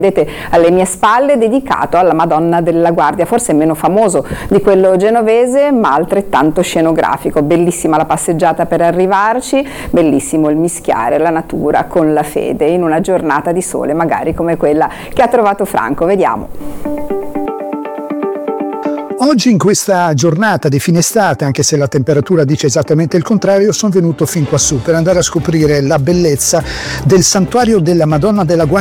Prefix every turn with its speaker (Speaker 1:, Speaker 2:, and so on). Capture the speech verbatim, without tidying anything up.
Speaker 1: Vedete alle mie spalle, dedicato alla Madonna della Guardia, forse meno famoso di quello genovese ma altrettanto scenografico. Bellissima la passeggiata per arrivarci, bellissimo il mischiare la natura con la fede in una giornata di sole magari come quella che ha trovato Franco. Vediamo.
Speaker 2: Oggi in questa giornata di fine estate, anche se la temperatura dice esattamente il contrario, sono venuto fin quassù per andare a scoprire la bellezza del santuario della Madonna della Guardia